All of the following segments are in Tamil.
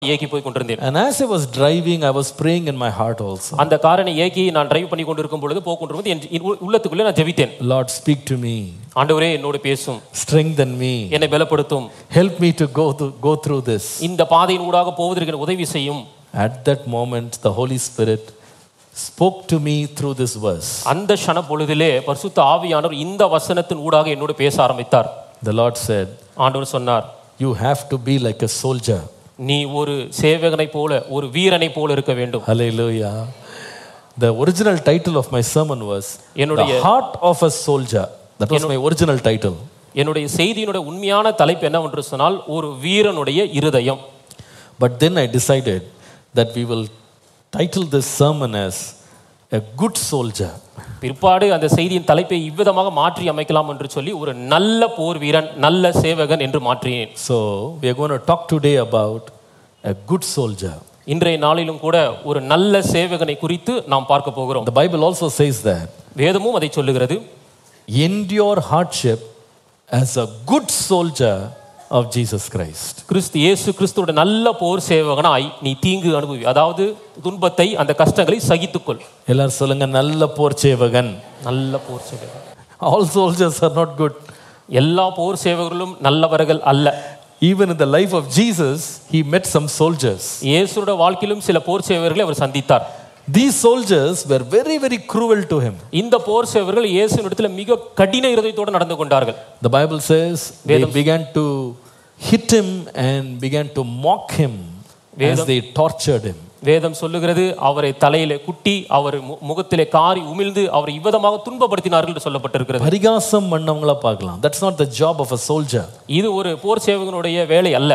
ஏகி போய் கொண்டிருந்தேன். And as I was driving, I was praying in my heart also. அந்த காரை ஏகி நான் டிரைவ் பண்ணி கொண்டிருக்கும் பொழுது போய் கொண்டிருக்கும்போது என் உள்ளத்துக்குள்ளே நான் ஜெபித்தேன். Lord, speak to me. ஆண்டவரே என்னோடு பேசும். Strengthen me. என்னை பலப்படுத்தும். Help me to go through this. இந்த பாதையின் ஊடாக போவதற்கு உதவி செய்யும். At that moment, the Holy Spirit spoke to me through this verse. அந்த க்ஷண பொழுதிலே பரிசுத்த ஆவியானவர் இந்த வசனத்தின் ஊடாக என்னோடு பேச ஆரம்பித்தார். The Lord said, ஆண்டவர் சொன்னார், you have to be like a soldier. நீ ஒரு சேவகனை போல ஒரு வீரனை போல இருக்க வேண்டும். Hallelujah. The original title of my sermon was The Heart of a Soldier. That was my original title. என்னுடைய செய்தியினுடைய உண்மையான தலைப்பு என்னவென்று சொன்னால் ஒரு வீரனுடைய இருதயம். But then I decided that we will title this sermon as a good soldier. பிற்பாடு அந்த செய்தியின் தலைப்பை இவ்விதமாக மாற்றி அமைக்கலாம் என்று சொல்லி ஒரு நல்ல போர் வீரன் நல்ல சேவகன் என்று மாற்றினேன். So we are going to talk today about a good soldier. இன்றைய நாளிலும் கூட ஒரு நல்ல சேவகனை குறித்து நாம் பார்க்க போகிறோம். The Bible also says that வேதமும் அதை சொல்லுகிறது. Endure hardship as a good soldier of Jesus Christ. இயேசு கிறிஸ்துவோட நல்ல போர் சேவகனாய் நீ தீங்கு அனுபவி, அதாவது துன்பத்தை அந்த கஷ்டங்களை சகித்துக்கொள். எல்லாரும் சொல்லுங்க, நல்ல போர் சேவகன். நல்ல போர் சேவகன். All soldiers are not good. எல்லா போர் சேவகர்களும் நல்லவர்கள் அல்ல. Even in the life of Jesus, he met some soldiers. இயேசுவோட வாழ்க்கையிலும் சில போர் சேவகர்களை அவர் சந்தித்தார். These soldiers were very, very cruel to him. இந்த போர் சேவகர்கள் இயேசுவிடத்தில் மிக கடின இருதயத்தோடு நடந்து கொண்டார்கள். The Bible says they began to hit him and began to mock him as they tortured him. வேதம் சொல்லுகிறது அவரை தலையிலே குட்டி அவர் முகத்திலே காரி உமிழ்ந்து அவரை இவ்விதமாக துன்பப்படுத்தினார்கள் என்று சொல்லப்பட்டிருக்கிறது. பரிகாசம் பண்ணவங்கள பார்க்கலாம். That's not the job of a soldier. இது ஒரு போர் சேவகனுடைய வேலை அல்ல.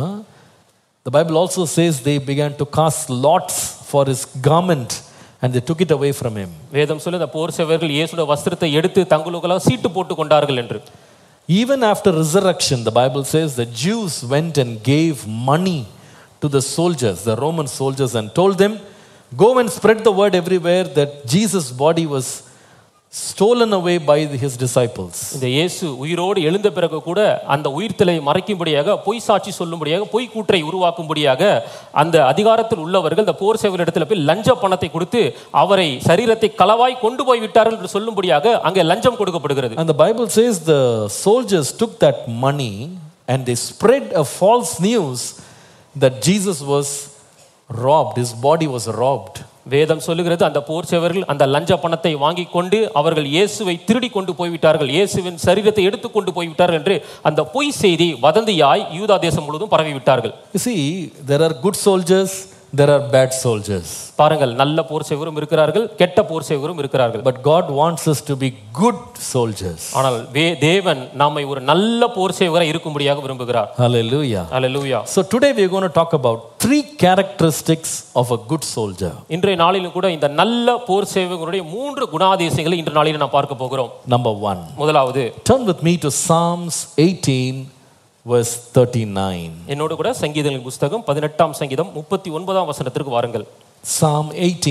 The Bible also says they began to cast lots for his garment and they took it away from him. வேதம் சொல்லுது போர் சேவகர்கள் இயேசுவோட வஸ்திரத்தை எடுத்து தங்களுக்குள்ள சீட்டு போட்டு கொண்டார்கள் என்று. Even after resurrection, the Bible says the Jews went and gave money to the soldiers, the Roman soldiers, and told them, go and spread the word everywhere that Jesus' body was stolen away by his disciples. இந்த இயேசு உயிரோடு எழுந்த பிறகு கூட அந்த உயிர்த்தலை மறைக்கும்படியாக பொய் சாட்சி சொல்லும்படியாக பொய் கூற்றை உருவாக்கும்படியாக அந்த அதிகாரத்தில் உள்ளவர்கள் இந்த போர் சேவகரிடத்தில் போய் லஞ்ச பணத்தை கொடுத்து அவரை சரீரத்தை களவாய் கொண்டு போய் விட்டார்கள் என்று சொல்லும்படியாக அங்கே லஞ்சம் கொடுக்கப்படுகிறது. And the Bible says the soldiers took that money and they spread a false news that Jesus was robbed, his body was robbed. வேதம் சொல்லுகிறது அந்த போர் சேவகர்கள் அந்த லஞ்ச பணத்தை வாங்கி கொண்டு அவர்கள் இயேசுவை திருடி கொண்டு போய்விட்டார்கள், இயேசுவின் சரீரத்தை எடுத்துக்கொண்டு போய்விட்டார்கள் என்று அந்த பொய் செய்தி வதந்தியாய் யூதா தேசம் முழுவதும் பரவி விட்டார்கள். You see, there are good soldiers, there are bad soldiers. பாருங்கள், நல்ல போர் சேவகரும் இருக்கிறார்கள், கெட்ட போர் சேவகரும் இருக்கிறார்கள். But God wants us to be good soldiers. ஆனால் தேவன் நம்மை ஒரு நல்ல போர் சேவகராய் இருக்கும்படியாக விரும்புகிறார். Hallelujah. Hallelujah. So today we are going to talk about 3 characteristics of a good soldier. இன்றைய நாளிலும் கூட இந்த நல்ல போர் சேவகருடைய 3 குணாதிசயங்களை இன்றைய நாளில் நாம் பார்க்க போகிறோம். Number 1. முதலாவது, turn with me to Psalms 18 verse 39. என்னோடு கூட சங்கீதங்களின் புத்தகம் 18ஆம் சங்கீதம் 39ஆம் வசனத்திற்கு வாருங்கள். Psalm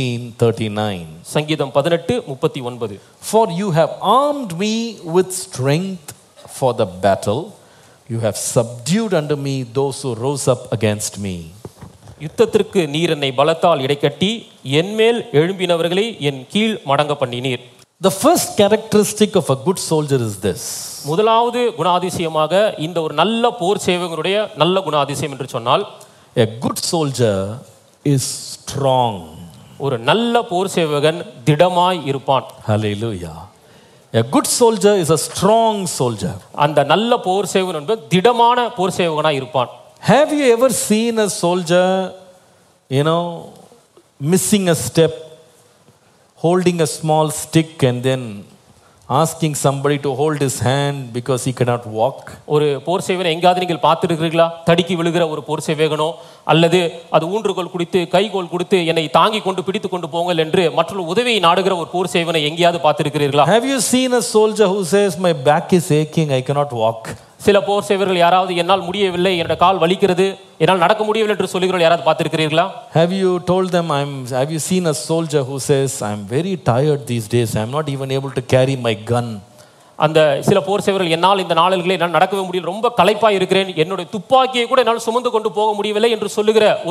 18:39. சங்கீதம் 18:39. For you have armed me with strength for the battle, you have subdued unto me those who rose up against me. யுத்தத்திற்கு நீர் என்னை பலத்தால் இடைக்கட்டி என்மேல் எழும்பினவர்களை என் கீழ் மடங்க பண்ணினீர். The first characteristic of a good soldier is this. முதலாவது குணாதிசயமாக இந்த ஒரு நல்ல போர் சேவகனுடைய நல்ல குணாதிசயம் என்று சொன்னால், a good soldier is strong. ஒரு நல்ல போர் சேவகன் திடமாய் இருப்பான். Hallelujah. A good soldier is a strong soldier. அந்த நல்ல போர் சேவகன் என்பது திடமான போர் சேவகனாய் இருப்பான். Have you ever seen a soldier, missing a step, holding a small stick and then asking somebody to hold his hand because he cannot walk? ஒரு போர் சேவகனை எங்காவது நீங்கள் பார்த்திருக்கிறீர்களா? தடுக்கி விழுகிற ஒரு போர் சேவகனோ அல்லது அது ஊன்றுகோல் கொடுத்து கைகோல் கொடுத்து என்னை தாங்கி கொண்டு பிடித்து கொண்டு போங்கள் என்று மற்றொரு உதவியை நாடுகிற ஒரு போர் சேவகனை எங்கேயாவது பார்த்திருக்கிறீர்களா? Have you seen a soldier who says my back is aching, I cannot walk? சில போர் சேவகர்கள் யாராவது என்னால் முடியவில்லை, என்னோட கால் வலிக்கிறது, என்னால் நடக்க முடியவில்லை என்று சொல்லுகிறவர்கள் யாராவது பார்த்திருக்கிறீர்களா? Have you seen a soldier who says I'm very tired these days, I'm not even able to carry my gun? அந்த சில போர் சேவர்கள் என்னால் இந்த நாளிலே நான் நடக்கவே முடியல, ரொம்ப களைப்பாய் இருக்கிறேன், என்னுடைய துப்பாக்கியை கூட என்னால் சுமந்து கொண்டு போக முடியவில்லை என்று சொல்லுகிற